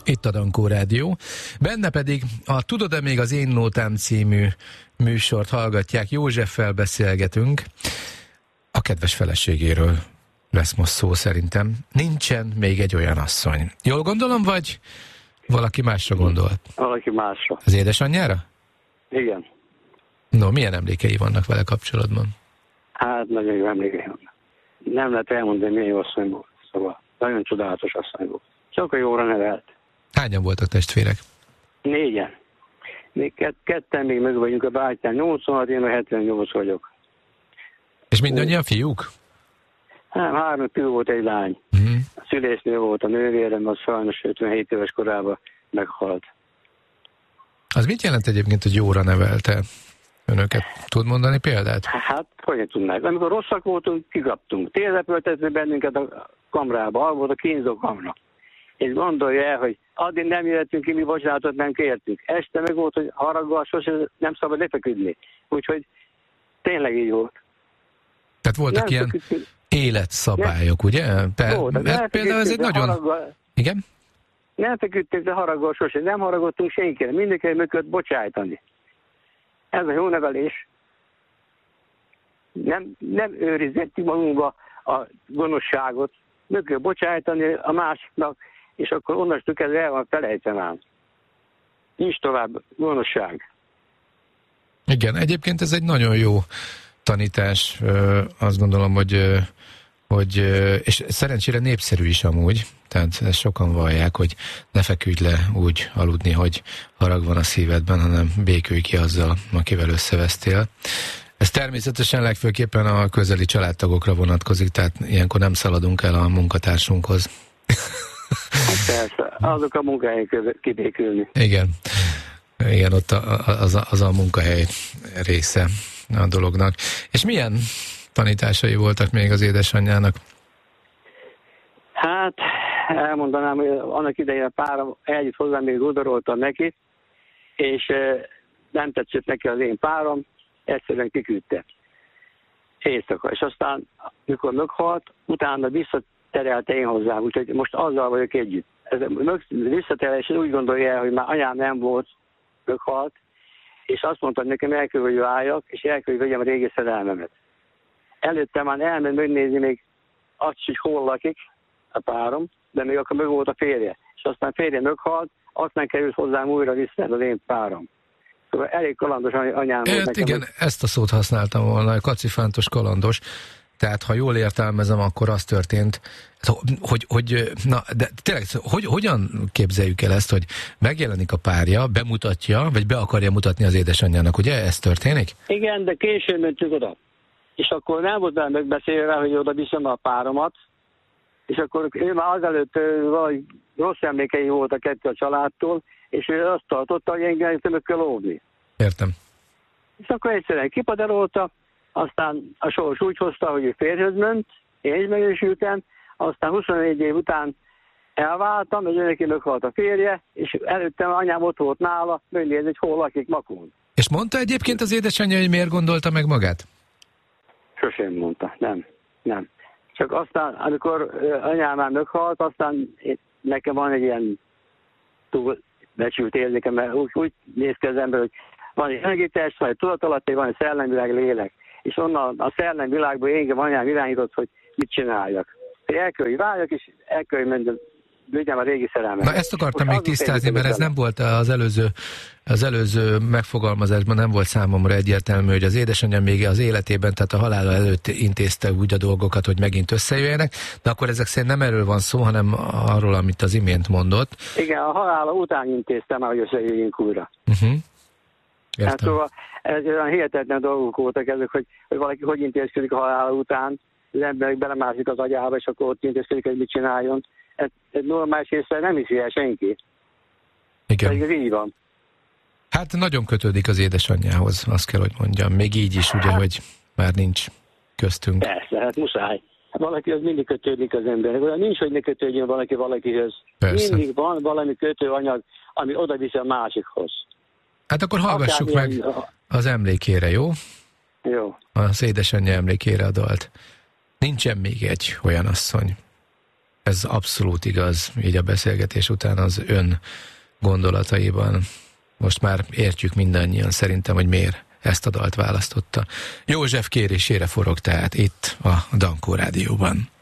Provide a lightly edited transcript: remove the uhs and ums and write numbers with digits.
Itt a Dankó Rádió. Benne pedig a Tudod-e még az Én Nótám című műsort hallgatják. Józseffel beszélgetünk. A kedves feleségéről lesz most szó szerintem. Nincsen még egy olyan asszony. Jól gondolom, vagy valaki másra gondolt? Valaki másra. Az édesanyjára? Igen. No, milyen emlékei vannak vele kapcsolatban? Hát nagyon jó emlékei vannak. Nem lehet elmondani, milyen jó asszony volt. Szóval nagyon csodálatos asszony volt. Csak a jóra nevelt. Hányan voltak testvérek? 4. Még ketten még meg vagyunk a bátyán. 86, én a 78 vagyok. És mindannyian fiúk? Hát 3 fiú volt, egy lány. A szülésznő volt a nővérem, az sajnos 57 éves korában meghalt. Az mit jelent egyébként, hogy jóra nevelte önöket? Tud mondani példát? Hát, hogy tudnák. Amikor rosszak voltunk, kikaptunk. Térrepöltetve bennünket a kamrába, az volt a kínzó kamra. És gondolja el, hogy addig nem jöttünk ki, mi bocsánatot nem kértük. Este meg volt, hogy haraggal sosem nem szabad lefeküdni. Úgyhogy tényleg így volt. Tehát voltak ilyen életszabályok, ugye? Mert például ez egy nagyon... Haraggal... Igen? Nem feküdtünk, de haraggal sosem. Nem haragottunk senkire. Mindenki mögött bocsájtani. Ez a jó nevelés. Nem őrizettük magunkba a gonoszságot. Mögött bocsájtani a másiknak, és akkor onnastól kezdve el van felejtve már. Nincs tovább gonoszság. Igen, egyébként ez egy nagyon jó tanítás, azt gondolom, hogy és szerencsére népszerű is amúgy, tehát ezt sokan vallják, hogy ne feküdj le úgy aludni, hogy harag van a szívedben, hanem békülj ki azzal, akivel összevesztél. Ez természetesen legfőképpen a közeli családtagokra vonatkozik, tehát ilyenkor nem szaladunk el a munkatársunkhoz. Hát persze, azok a munkahelyen kibékülni. Igen, ott az a munkahely része a dolognak. És milyen tanításai voltak még az édesanyjának? Hát, elmondanám, hogy annak idején a párom eljött hozzám, még udoroltam neki, és nem tetszett neki az én párom, egyszerűen kiküldte. Éjszaka. És aztán, mikor meghalt, utána visszaterelte én hozzám, úgyhogy most azzal vagyok együtt. Ez visszaterelés úgy gondolja el, hogy már anyám nem volt, meghalt, és azt mondta, hogy nekem el kell, hogy váljak, és el kell, hogy vegyem a régi szerelmemet. Előtte már elment megnézni még azt, hogy hol lakik a párom, de még akkor meg volt a férje. És aztán férje meghalt, aztán került hozzám újra vissza az én párom. Szóval elég kalandos anyám volt nekem. Igen, ezt a szót használtam volna, kacifántos kalandos. Tehát, ha jól értelmezem, akkor az történt, de tényleg, hogyan képzeljük el ezt, hogy megjelenik a párja, bemutatja, vagy be akarja mutatni az édesanyjának, ugye? Ez történik? Igen, de később mentünk oda. És akkor nem volt már megbeszélve, hogy oda viszem a páromat, és akkor ő már azelőtt valahogy rossz emlékei voltak a családtól, és ő azt tartotta, hogy engem többet kell óvni. Értem. És akkor egyszerűen kipaderolta, aztán a sors úgy hozta, hogy ő férjhez ment, én is megerősültem, aztán 24 év után elváltam, és neki meghalt a férje, és előttem anyám ott volt nála, megnézni, hogy hol lakik Makón. És mondta egyébként az édesanyja, hogy miért gondolta meg magát? Sosem mondta, nem. Csak aztán, amikor anyám már meghalt, aztán nekem van egy ilyen túlbecsült érzékem, mert úgy néz ki az ember, hogy van egy energiatest, van egy tudatalatti, van egy szellemvilág, lélek. És onnan a szellemvilágból engem anyám irányított, hogy mit csináljak. El kell, hogy váljak, és el kell, hogy menjem, vigyem a régi szerelmet. Na ezt akartam még tisztázni, mert ez nem volt az előző megfogalmazásban, nem volt számomra egyértelmű, hogy az édesanyja még az életében, tehát a halála előtt intézte úgy a dolgokat, hogy megint összejöjjenek, de akkor ezek szerint nem erről van szó, hanem arról, amit az imént mondott. Igen, a halála után intéztem már, hogy összejöjjünk újra. Hát szóval ez olyan hihetetlen dolgok voltak ezek, hogy valaki hogy intézkedik a halála után, az emberek belemászik az agyába, és akkor ott intézkedik, hogy mit csináljon. Ez normális észre nem hiszi el senki. Igen. Ez így van. Hát nagyon kötődik az édesanyjához, azt kell, hogy mondjam. Még így is, ugye, hogy már nincs köztünk. Persze, hát muszáj. Valaki az mindig kötődik az emberek. Olyan nincs, hogy ne kötődjön valaki valakihez. Persze. Mindig van valami kötőanyag, ami oda viszi a másikhoz. Hát akkor hallgassuk meg az emlékére, jó? Jó. Az édesanyja emlékére a dalt. Nincsen még egy olyan asszony. Ez abszolút igaz, így a beszélgetés után az ön gondolataiban. Most már értjük mindannyian szerintem, hogy miért ezt a dalt választotta. József kérésére forog tehát itt a Dankó Rádióban.